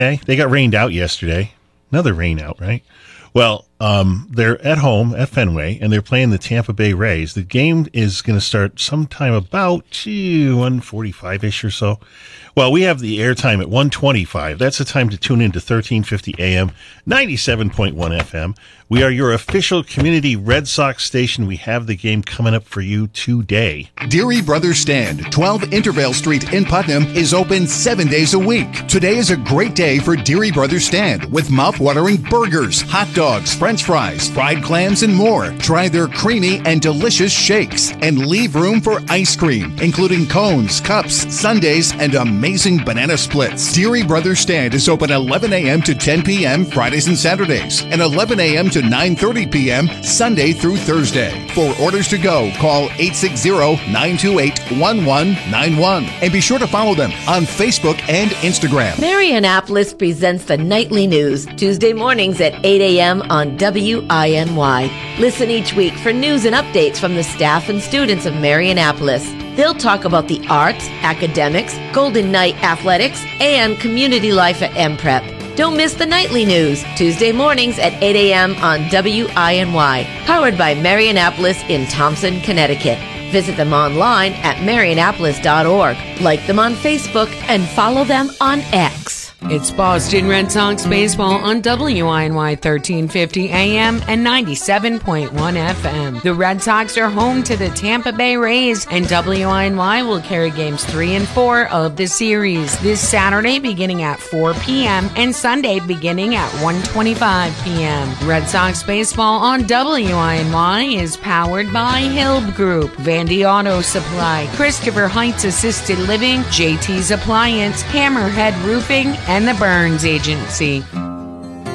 Okay, they got rained out yesterday. Another rain out, right? Well, they're at home at Fenway, and they're playing the Tampa Bay Rays. The game is going to start sometime about 1:45-ish or so. Well, we have the airtime at 1:25. That's the time to tune in to 1350 AM, 97.1 FM. We are your official community Red Sox station. We have the game coming up for you today. Deary Brothers Stand, 12 Intervale Street in Putnam, is open 7 days a week. Today is a great day for Deary Brothers Stand with mouth-watering burgers, hot dogs, French fries, fried clams, and more. Try their creamy and delicious shakes and leave room for ice cream, including cones, cups, sundaes, and amazing banana splits. Deary Brothers Stand is open 11 a.m. to 10 p.m. Fridays and Saturdays, and 11 a.m. to 9:30 p.m. Sunday through Thursday. For orders to go, call 860-928-1191. And be sure to follow them on Facebook and Instagram. Marianapolis presents the Nightly News, Tuesday mornings at 8 a.m. on WINY. Listen each week for news and updates from the staff and students of Marianapolis. They'll talk about the arts, academics, Golden Knight athletics, and community life at MPrep. Don't miss the Nightly News, Tuesday mornings at 8 a.m. on WINY, powered by Marianapolis in Thompson, Connecticut. Visit them online at marianapolis.org, like them on Facebook, and follow them on X. It's Boston Red Sox baseball on WINY 1350 AM and 97.1 FM. The Red Sox are home to the Tampa Bay Rays, and WINY will carry games 3 and 4 of the series this Saturday beginning at 4 p.m. and Sunday beginning at 1:25 p.m. Red Sox baseball on WINY is powered by Hilb Group, Vandy Auto Supply, Christopher Heights Assisted Living, JT's Appliance, Hammerhead Roofing, and the Burns Agency.